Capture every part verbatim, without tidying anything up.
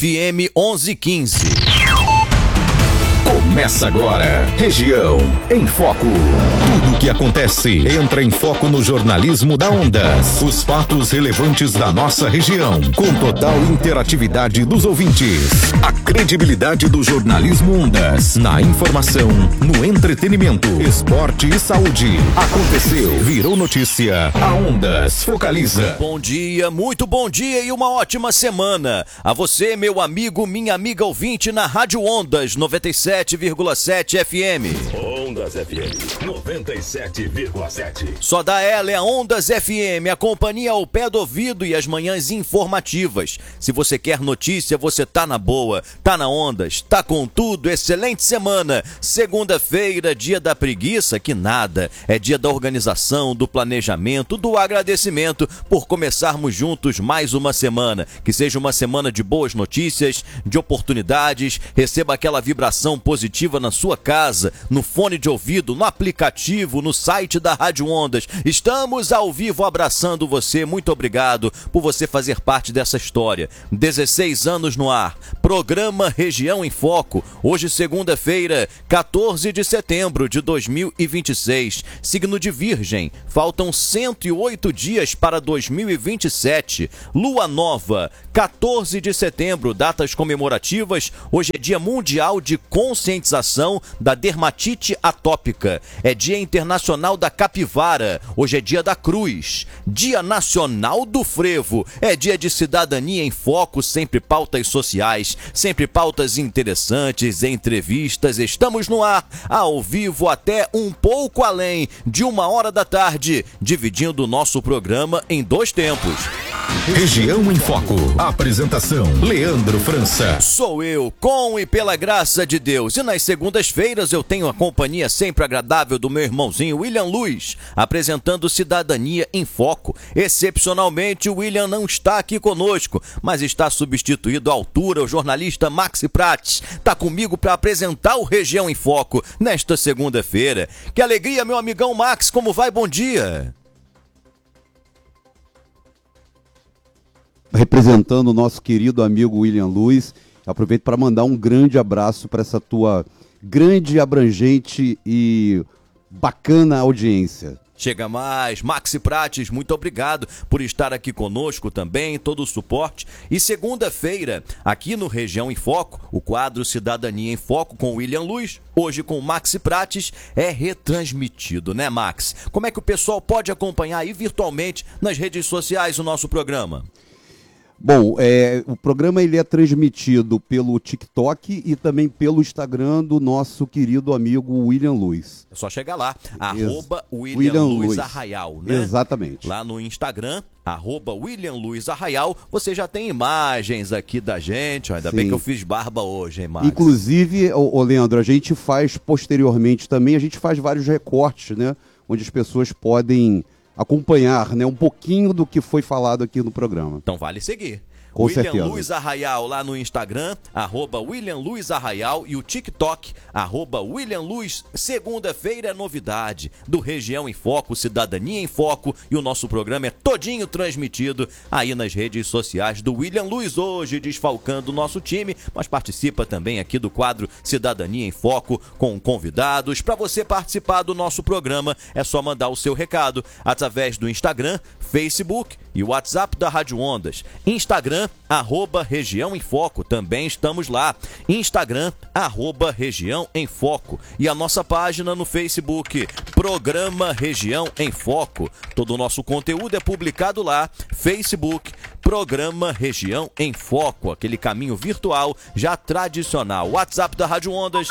F M onze quinze. Começa agora, Região em Foco. Tudo o que acontece entra em foco no jornalismo da Ondas. Os fatos relevantes da nossa região, com total interatividade dos ouvintes. A credibilidade do jornalismo Ondas, na informação, no entretenimento, esporte e saúde. Aconteceu, virou notícia. A Ondas focaliza. Bom dia, muito bom dia e uma ótima semana. A você, meu amigo, minha amiga ouvinte na Rádio Ondas noventa e sete vírgula sete F M. Ondas F M noventa e sete vírgula sete. Só dá ela é a Ondas F M, a companhia ao pé do ouvido e as manhãs informativas. Se você quer notícia, você tá na boa, tá na Ondas, tá com tudo. Excelente semana. Segunda-feira, dia da preguiça, que nada. É dia da organização, do planejamento, do agradecimento por começarmos juntos mais uma semana. Que seja uma semana de boas notícias, de oportunidades. Receba aquela vibração positiva na sua casa, no fone de ouvido, no aplicativo, no site da Rádio Ondas. Estamos ao vivo abraçando você. Muito obrigado por você fazer parte dessa história. dezesseis anos no ar. Programa Região em Foco. Hoje, segunda-feira, quatorze de setembro de dois mil e vinte e seis. Signo de Virgem. Faltam cento e oito dias para dois mil e vinte e sete. Lua nova, quatorze de setembro. Datas comemorativas. Hoje é Dia Mundial de Conscientização da Dermatite Atópica. É Dia Internacional da Capivara. Hoje é Dia da Cruz. Dia Nacional do Frevo. É Dia de Cidadania em Foco. Sempre pautas sociais, sempre pautas interessantes, entrevistas. Estamos no ar, ao vivo até um pouco além de uma hora da tarde, dividindo o nosso programa em dois tempos. Região em Foco. Apresentação: Leandro França. Sou eu, com e pela graça de Deus. E nas segundas-feiras eu tenho a companhia sempre agradável do meu irmãozinho William Luiz, apresentando Cidadania em Foco. Excepcionalmente, o William não está aqui conosco, mas está substituído à altura o jornalista Maxi Prates. Está comigo para apresentar o Região em Foco nesta segunda-feira. Que alegria, meu amigão Max, como vai? Bom dia. Representando o nosso querido amigo William Luiz, aproveito para mandar um grande abraço para essa tua grande, abrangente e bacana audiência. Chega mais, Maxi Prates, muito obrigado por estar aqui conosco também, todo o suporte. E segunda-feira, aqui no Região em Foco, o quadro Cidadania em Foco com William Luiz, hoje com Maxi Prates, é retransmitido, né, Max? Como é que o pessoal pode acompanhar aí virtualmente nas redes sociais o nosso programa? Bom, é, o programa ele é transmitido pelo TikTok e também pelo Instagram do nosso querido amigo William Luiz. É só chegar lá, Ex arroba William, William Luiz, Luiz Arraial, né? Exatamente. Lá no Instagram, arroba William Luiz Arraial, você já tem imagens aqui da gente, ó, ainda Sim. bem que eu fiz barba hoje, hein, Max? Inclusive, ô, ô Leandro, a gente faz posteriormente também, a gente faz vários recortes, né? Onde as pessoas podem acompanhar, né, um pouquinho do que foi falado aqui no programa. Então vale seguir. Com William certeza. Luiz Arraial lá no Instagram, arroba William Luiz Arraial, e o TikTok, arroba William Luiz. Segunda-feira é novidade do Região em Foco, Cidadania em Foco, e o nosso programa é todinho transmitido aí nas redes sociais do William Luiz, hoje desfalcando o nosso time, mas participa também aqui do quadro Cidadania em Foco com convidados. Para você participar do nosso programa, é só mandar o seu recado através do Instagram, Facebook e o WhatsApp da Rádio Ondas. Instagram, arroba Região em Foco, também estamos lá. Instagram, arroba Região em Foco. E a nossa página no Facebook, Programa Região em Foco. Todo o nosso conteúdo é publicado lá, Facebook, Programa Região em Foco. Aquele caminho virtual já tradicional. WhatsApp da Rádio Ondas,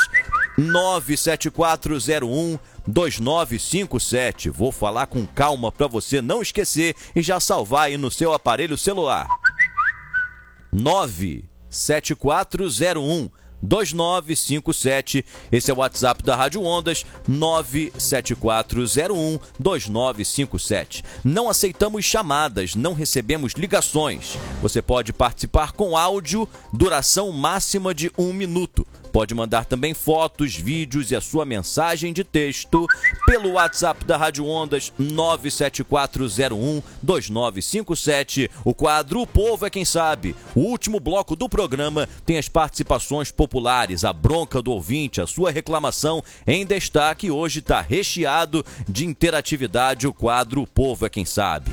nove sete quatro zero um dois nove cinco sete. Vou falar com calma para você não esquecer e já salvar aí no seu aparelho celular. nove sete quatro zero um dois nove cinco sete. Esse é o WhatsApp da Rádio Ondas, nove sete quatro zero um dois nove cinco sete. Não aceitamos chamadas, não recebemos ligações. Você pode participar com áudio, duração máxima de um minuto. Pode mandar também fotos, vídeos e a sua mensagem de texto pelo WhatsApp da Rádio Ondas nove sete quatro zero um dois nove cinco sete. O quadro O Povo é Quem Sabe. O último bloco do programa tem as participações populares, a bronca do ouvinte, a sua reclamação em destaque. Hoje está recheado de interatividade o quadro O Povo é Quem Sabe.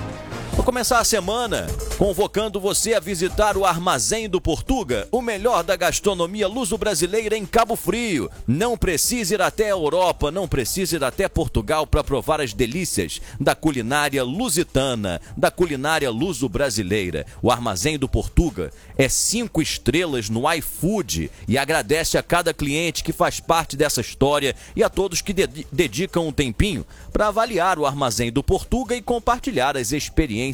Vou começar a semana convocando você a visitar o Armazém do Portuga, o melhor da gastronomia luso-brasileira em Cabo Frio. Não precisa ir até a Europa, não precisa ir até Portugal para provar as delícias da culinária lusitana, da culinária luso-brasileira. O Armazém do Portuga é cinco estrelas no iFood e agradece a cada cliente que faz parte dessa história e a todos que de- dedicam um tempinho para avaliar o Armazém do Portuga e compartilhar as experiências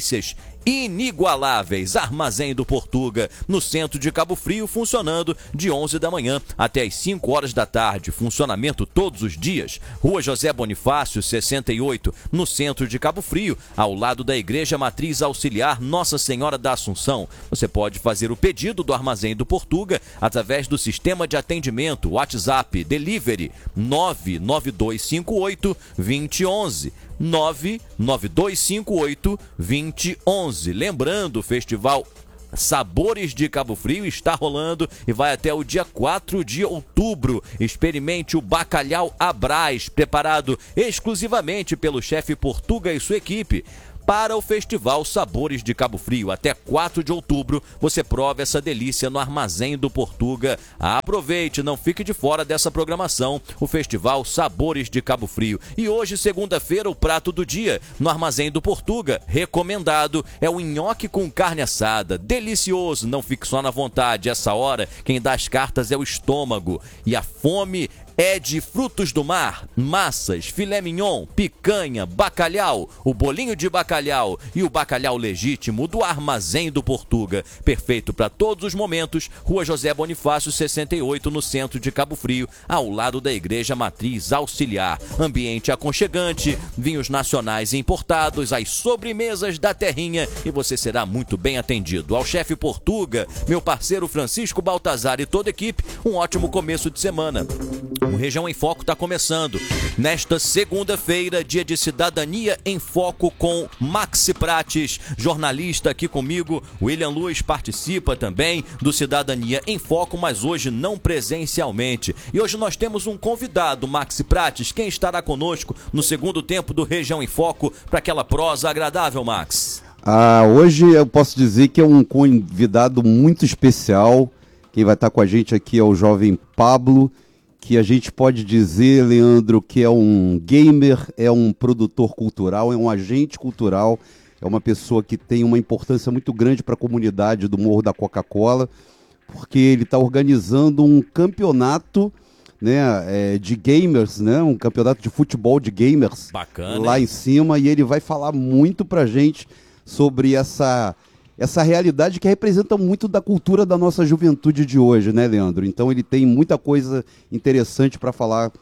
inigualáveis. Armazém do Portuga, no centro de Cabo Frio, funcionando de onze da manhã até as cinco horas da tarde. Funcionamento todos os dias. Rua José Bonifácio, sessenta e oito, no centro de Cabo Frio, ao lado da Igreja Matriz Auxiliar Nossa Senhora da Assunção. Você pode fazer o pedido do Armazém do Portuga através do sistema de atendimento WhatsApp Delivery nove nove dois cinco oito dois zero um um. nove nove dois cinco oito dois zero um um. Lembrando, o Festival Sabores de Cabo Frio está rolando e vai até o dia quatro de outubro. Experimente o bacalhau à Brás, preparado exclusivamente pelo chefe Portuga e sua equipe. Para o Festival Sabores de Cabo Frio, até quatro de outubro, você prova essa delícia no Armazém do Portuga. Aproveite, não fique de fora dessa programação, o Festival Sabores de Cabo Frio. E hoje, segunda-feira, o prato do dia no Armazém do Portuga, recomendado, é o nhoque com carne assada. Delicioso, não fique só na vontade. Essa hora, quem dá as cartas é o estômago. E a fome é de frutos do mar, massas, filé mignon, picanha, bacalhau, o bolinho de bacalhau e o bacalhau legítimo do Armazém do Portuga. Perfeito para todos os momentos. Rua José Bonifácio, sessenta e oito, no centro de Cabo Frio, ao lado da Igreja Matriz Auxiliar. Ambiente aconchegante, vinhos nacionais e importados, as sobremesas da terrinha e você será muito bem atendido. Ao chefe Portuga, meu parceiro Francisco Baltazar e toda a equipe, um ótimo começo de semana. O Região em Foco está começando nesta segunda-feira, dia de Cidadania em Foco com Maxi Prates, jornalista aqui comigo. William Luiz participa também do Cidadania em Foco, mas hoje não presencialmente. E hoje nós temos um convidado, Maxi Prates. Quem estará conosco no segundo tempo do Região em Foco para aquela prosa agradável, Max? Ah, hoje eu posso dizer que é um convidado muito especial. Quem vai estar com a gente aqui é o jovem Pablo, que a gente pode dizer, Leandro, que é um gamer, é um produtor cultural, é um agente cultural, é uma pessoa que tem uma importância muito grande para a comunidade do Morro da Coca-Cola, porque ele está organizando um campeonato, né, é, de gamers, né, um campeonato de futebol de gamers. Bacana, lá hein? em cima, e ele vai falar muito para a gente sobre essa... essa realidade que representa muito da cultura da nossa juventude de hoje, né, Leandro? Então ele tem muita coisa interessante para falar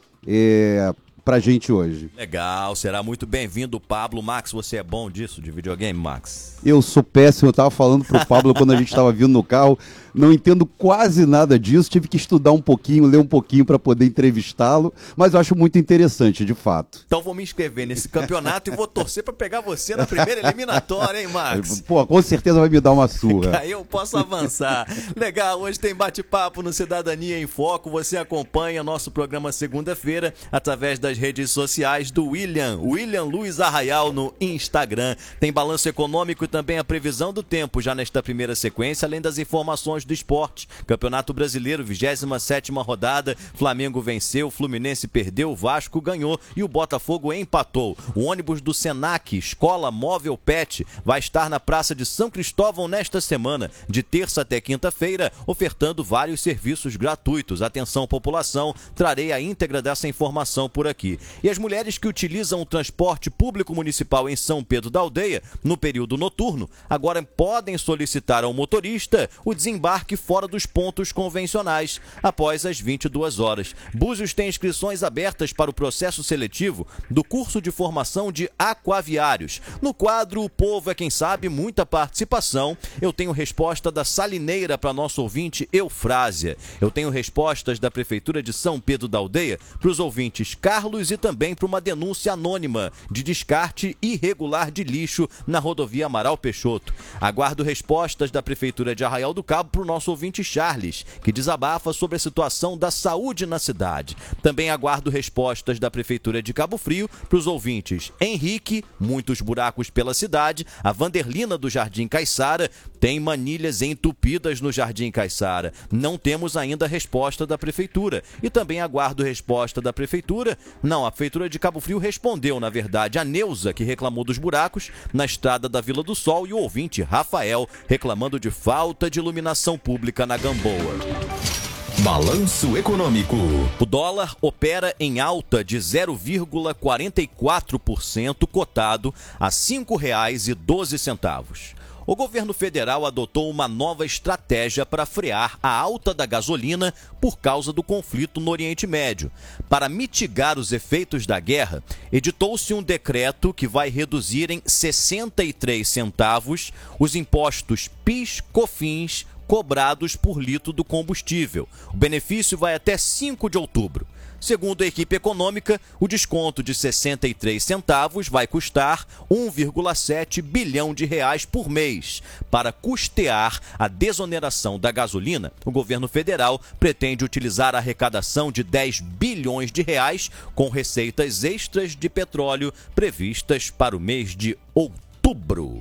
é, pra gente hoje. Legal, será muito bem-vindo, Pablo. Max, você é bom disso, de videogame, Max? Eu sou péssimo, eu tava falando pro Pablo quando a gente tava vindo no carro, não entendo quase nada disso, tive que estudar um pouquinho, ler um pouquinho para poder entrevistá-lo, mas eu acho muito interessante, de fato. Então vou me inscrever nesse campeonato e vou torcer para pegar você na primeira eliminatória, hein, Max? Pô, com certeza vai me dar uma surra. Aí eu posso avançar. Legal, hoje tem bate-papo no Cidadania em Foco. Você acompanha nosso programa segunda-feira através das redes sociais do William, William Luiz Arraial no Instagram. Tem balanço econômico e também a previsão do tempo já nesta primeira sequência, além das informações do esporte. Campeonato Brasileiro, vigésima sétima rodada, Flamengo venceu, Fluminense perdeu, Vasco ganhou e o Botafogo empatou. O ônibus do Senac, Escola Móvel Pet, vai estar na Praça de São Cristóvão nesta semana, de terça até quinta-feira, ofertando vários serviços gratuitos. Atenção, população, trarei a íntegra dessa informação por aqui. E as mulheres que utilizam o transporte público municipal em São Pedro da Aldeia, no período noturno, agora podem solicitar ao motorista o desembarque desembarque fora dos pontos convencionais após as vinte e duas horas. Búzios tem inscrições abertas para o processo seletivo do curso de formação de aquaviários. No quadro O Povo é Quem Sabe, muita participação. Eu tenho resposta da Salineira para nosso ouvinte Eufrásia. Eu tenho respostas da Prefeitura de São Pedro da Aldeia para os ouvintes Carlos e também para uma denúncia anônima de descarte irregular de lixo na rodovia Amaral Peixoto. Aguardo respostas da Prefeitura de Arraial do Cabo para o nosso ouvinte Charles, que desabafa sobre a situação da saúde na cidade. Também aguardo respostas da Prefeitura de Cabo Frio para os ouvintes Henrique, muitos buracos pela cidade, a Vanderlina do Jardim Caiçara, tem manilhas entupidas no Jardim Caiçara. Não temos ainda a resposta da Prefeitura. E também aguardo resposta da Prefeitura. Não, a Prefeitura de Cabo Frio respondeu, na verdade, a Neuza, que reclamou dos buracos na estrada da Vila do Sol, e o ouvinte Rafael reclamando de falta de iluminação pública na Gamboa. Balanço Econômico. O dólar opera em alta de zero vírgula quarenta e quatro por cento, cotado a cinco reais e doze centavos. O governo federal adotou uma nova estratégia para frear a alta da gasolina por causa do conflito no Oriente Médio. Para mitigar os efeitos da guerra, editou-se um decreto que vai reduzir em sessenta e três centavos os impostos PIS, COFINS, cobrados por litro do combustível. O benefício vai até cinco de outubro. Segundo a equipe econômica, o desconto de sessenta e três centavos vai custar um vírgula sete bilhão de reais por mês. Para custear a desoneração da gasolina, o governo federal pretende utilizar a arrecadação de dez bilhões de reais com receitas extras de petróleo previstas para o mês de outubro.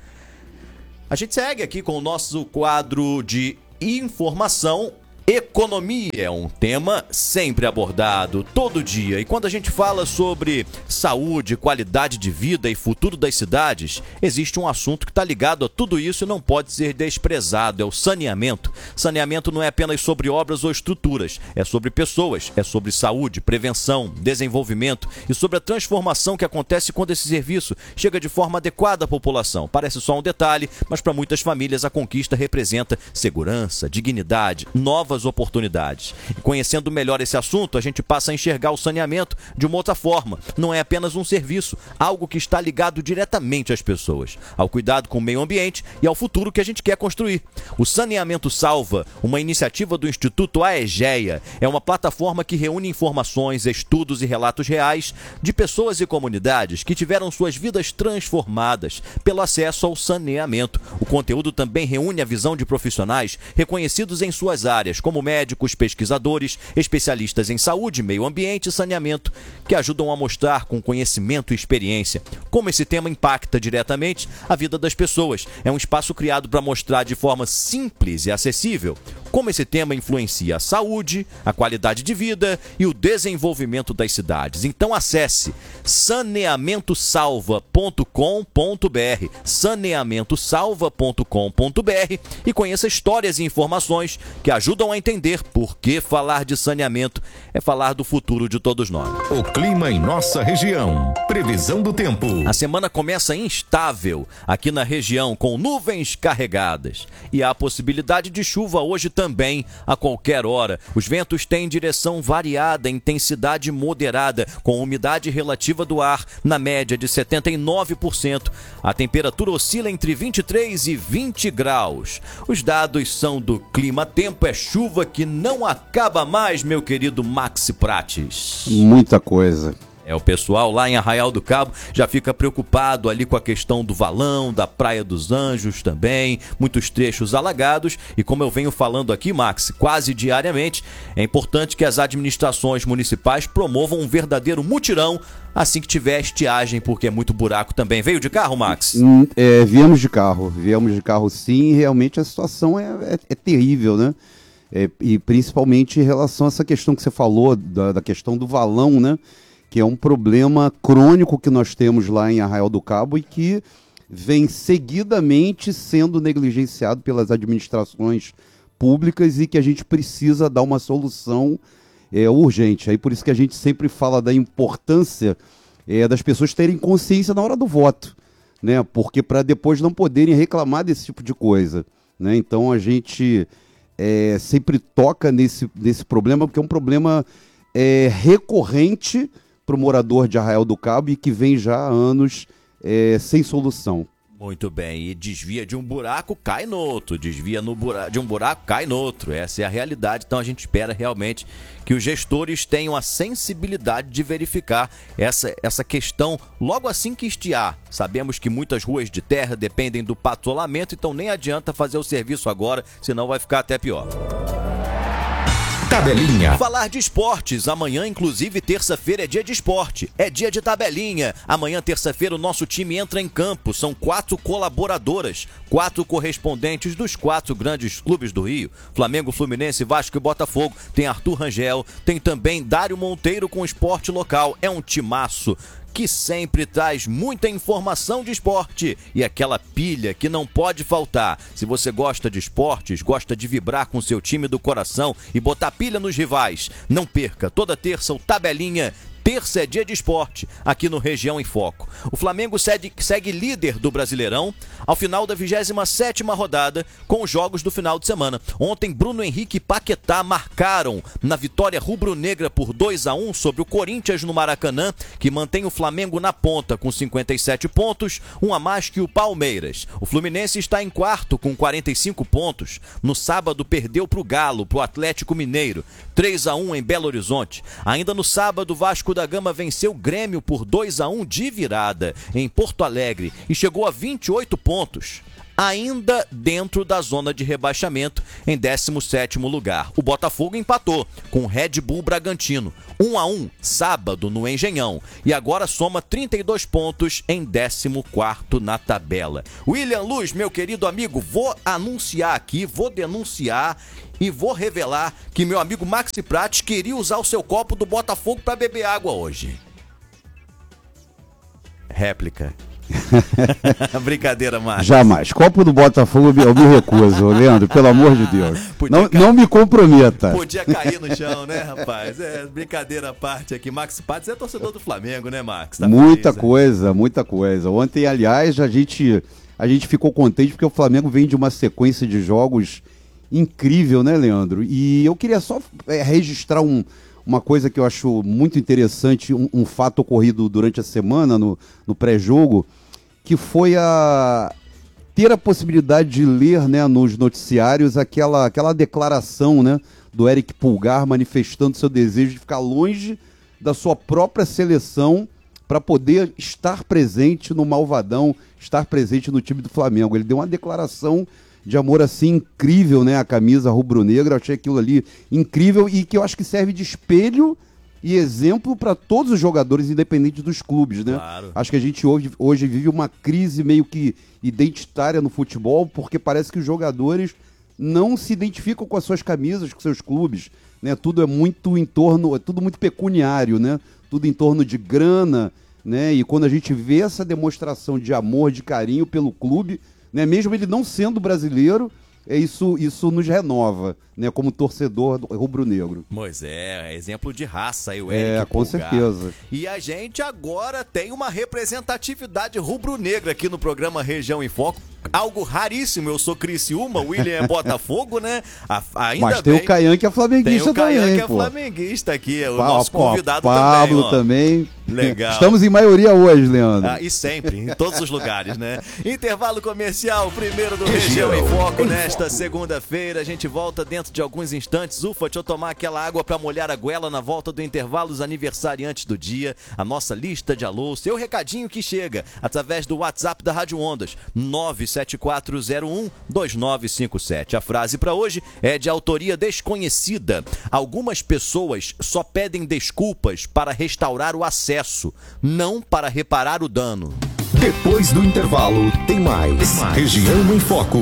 A gente segue aqui com o nosso quadro de informação. Economia é um tema sempre abordado todo dia, e quando a gente fala sobre saúde, qualidade de vida e futuro das cidades, existe um assunto que está ligado a tudo isso e não pode ser desprezado, é o saneamento. Saneamento não é apenas sobre obras ou estruturas, é sobre pessoas, é sobre saúde, prevenção, desenvolvimento e sobre a transformação que acontece quando esse serviço chega de forma adequada à população. Parece só um detalhe, mas para muitas famílias a conquista representa segurança, dignidade, novas oportunidades. E conhecendo melhor esse assunto, a gente passa a enxergar o saneamento de uma outra forma. Não é apenas um serviço, algo que está ligado diretamente às pessoas, ao cuidado com o meio ambiente e ao futuro que a gente quer construir. O Saneamento Salva, uma iniciativa do Instituto Aegea, é uma plataforma que reúne informações, estudos e relatos reais de pessoas e comunidades que tiveram suas vidas transformadas pelo acesso ao saneamento. O conteúdo também reúne a visão de profissionais reconhecidos em suas áreas, como médicos, pesquisadores, especialistas em saúde, meio ambiente e saneamento, que ajudam a mostrar com conhecimento e experiência como esse tema impacta diretamente a vida das pessoas. É um espaço criado para mostrar de forma simples e acessível como esse tema influencia a saúde, a qualidade de vida e o desenvolvimento das cidades. Então acesse saneamento salva ponto com ponto br, saneamento salva ponto com ponto br e conheça histórias e informações que ajudam a entender por que falar de saneamento é falar do futuro de todos nós. O clima em nossa região. Previsão do tempo. A semana começa instável aqui na região, com nuvens carregadas. E há a possibilidade de chuva hoje também, a qualquer hora. Os ventos têm direção variada, intensidade moderada, com umidade relativa do ar na média de setenta e nove por cento. A temperatura oscila entre vinte e três e vinte graus. Os dados são do Clima Tempo. É chuva que não acaba mais, meu querido Maxi Prates. Muita coisa. É, o pessoal lá em Arraial do Cabo já fica preocupado ali com a questão do valão, da Praia dos Anjos também, muitos trechos alagados. E como eu venho falando aqui, Max, quase diariamente, é importante que as administrações municipais promovam um verdadeiro mutirão assim que tiver estiagem, porque é muito buraco também. Veio de carro, Max? Hum, é, viemos de carro, viemos de carro sim, e realmente a situação é, é, é terrível, né? É, e principalmente em relação a essa questão que você falou, da, da questão do valão, né? Que é um problema crônico que nós temos lá em Arraial do Cabo e que vem seguidamente sendo negligenciado pelas administrações públicas e que a gente precisa dar uma solução é, urgente. Aí por isso que a gente sempre fala da importância é, das pessoas terem consciência na hora do voto, né? Porque para depois não poderem reclamar desse tipo de coisa, né? Então a gente é, sempre toca nesse, nesse problema, porque é um problema é, recorrente para o morador de Arraial do Cabo e que vem já há anos é, sem solução. Muito bem, e desvia de um buraco, cai no outro, desvia no buraco, de um buraco, cai no outro, essa é a realidade. Então a gente espera realmente que os gestores tenham a sensibilidade de verificar essa, essa questão logo assim que estiar. Sabemos que muitas ruas de terra dependem do patrulhamento, então nem adianta fazer o serviço agora, senão vai ficar até pior. Tabelinha. Falar de esportes. Amanhã, inclusive, terça-feira é dia de esporte. É dia de tabelinha. Amanhã, terça-feira, o nosso time entra em campo. São quatro colaboradoras, quatro correspondentes dos quatro grandes clubes do Rio. Flamengo, Fluminense, Vasco e Botafogo. Tem Arthur Rangel. Tem também Dário Monteiro com esporte local. É um timaço que sempre traz muita informação de esporte e aquela pilha que não pode faltar. Se você gosta de esportes, gosta de vibrar com seu time do coração e botar pilha nos rivais, não perca toda terça o Tabelinha. Terça é dia de esporte, aqui no Região em Foco. O Flamengo segue, segue líder do Brasileirão ao final da vigésima sétima rodada com os jogos do final de semana. Ontem, Bruno Henrique e Paquetá marcaram na vitória rubro-negra por dois a um sobre o Corinthians no Maracanã, que mantém o Flamengo na ponta com cinquenta e sete pontos, um a mais que o Palmeiras. O Fluminense está em quarto com quarenta e cinco pontos. No sábado, perdeu para o Galo, para o Atlético Mineiro, três a um em Belo Horizonte. Ainda no sábado, o Vasco da Gama venceu o Grêmio por dois a um de virada em Porto Alegre e chegou a vinte e oito pontos, ainda dentro da zona de rebaixamento, em décimo sétimo lugar. O Botafogo empatou com o Red Bull Bragantino, um a um, sábado no Engenhão, e agora soma trinta e dois pontos em décimo quarto na tabela. William Luz, meu querido amigo, vou anunciar aqui, vou denunciar e vou revelar que meu amigo Maxi Prates queria usar o seu copo do Botafogo para beber água hoje. Réplica. Brincadeira, Marcos. Jamais. Copo do Botafogo eu me recuso, Leandro, pelo amor de Deus. Não, não me comprometa. Podia cair no chão, né, rapaz? É, brincadeira à parte aqui. Max Prates é torcedor do Flamengo, né, Max? Tá muita feliz, coisa, né? Muita coisa. Ontem, aliás, a gente, a gente ficou contente porque o Flamengo vem de uma sequência de jogos incrível, né, Leandro? E eu queria só é, registrar um, uma coisa que eu acho muito interessante, um, um fato ocorrido durante a semana, no, no pré-jogo, que foi a ter a possibilidade de ler, né, nos noticiários aquela, aquela declaração, né, do Eric Pulgar manifestando seu desejo de ficar longe da sua própria seleção para poder estar presente no Malvadão, estar presente no time do Flamengo. Ele deu uma declaração de amor assim incrível, né, a camisa rubro-negra. Eu achei aquilo ali incrível e que eu acho que serve de espelho e exemplo para todos os jogadores, independente dos clubes, né? Claro. Acho que a gente hoje, hoje vive uma crise meio que identitária no futebol, porque parece que os jogadores não se identificam com as suas camisas, com seus clubes, né? Tudo é muito em torno, é tudo muito pecuniário, né? Tudo em torno de grana, né? E quando a gente vê essa demonstração de amor, de carinho pelo clube, né? Mesmo ele não sendo brasileiro, é isso, isso nos renova, né, como torcedor do rubro-negro. Pois é, exemplo de raça aí, o Eric É, com Pulgar. certeza. E a gente agora tem uma representatividade rubro-negra aqui no programa Região em Foco. Algo raríssimo. Eu sou Criciúma, o William é Botafogo, né? A, ainda Mas tem bem, o Caian que é flamenguista tem o Caian também, que é pô. flamenguista aqui, é o Pa- nosso pô, convidado Pablo também. ó. também. Legal. Estamos em maioria hoje, Leandro. Ah, e sempre, em todos os lugares, né? Intervalo comercial, primeiro do Região em Foco nesta segunda-feira. A gente volta dentro de alguns instantes. Ufa, deixa eu tomar aquela água pra molhar a goela na volta do intervalo, os aniversariantes do dia, a nossa lista de alô, seu recadinho que chega através do WhatsApp da Rádio Ondas, nove sete quatro zero um dois nove cinco sete. A frase pra hoje é de autoria desconhecida. Algumas pessoas só pedem desculpas para restaurar o acesso, não para reparar o dano. Depois do intervalo, tem mais. Tem mais. Região em Foco.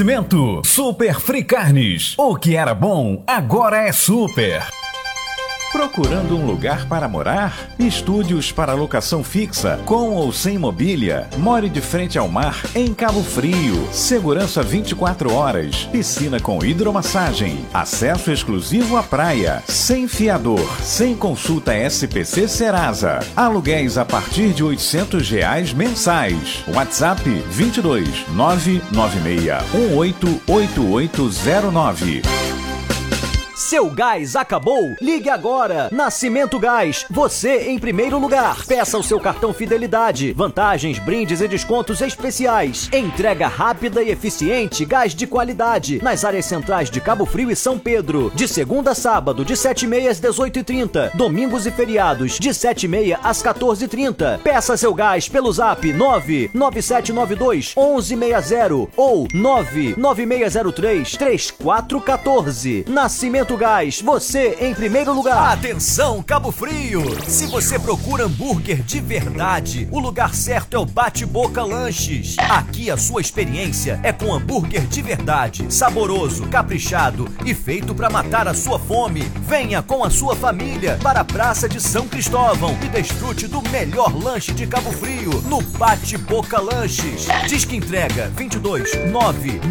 Oferecimento Super Free Carnes. O que era bom, agora é super. Procurando um lugar para morar? Estúdios para locação fixa, com ou sem mobília. More de frente ao mar, em Cabo Frio. Segurança vinte e quatro horas. Piscina com hidromassagem. Acesso exclusivo à praia. Sem fiador. Sem consulta S P C Serasa. Aluguéis a partir de oitocentos reais mensais. WhatsApp vinte e dois nove nove seis um oito oito oito zero nove. Seu gás acabou? Ligue agora! Nascimento Gás, você em primeiro lugar. Peça o seu cartão Fidelidade. Vantagens, brindes e descontos especiais. Entrega rápida e eficiente, gás de qualidade. Nas áreas centrais de Cabo Frio e São Pedro. De segunda a sábado, de sete e meia às dezoito e trinta. Domingos e feriados, de sete e meia às quatorze e trinta. Peça seu gás pelo zap nove nove sete nove dois um um seis zero ou nove nove seis zero três três quatro um quatro. Nascimento Gás, você em primeiro lugar. Atenção, Cabo Frio! Se você procura hambúrguer de verdade, o lugar certo é o Bate Boca Lanches. Aqui a sua experiência é com hambúrguer de verdade, saboroso, caprichado e feito para matar a sua fome. Venha com a sua família para a Praça de São Cristóvão e desfrute do melhor lanche de Cabo Frio no Bate Boca Lanches. Disque entrega vinte e dois nove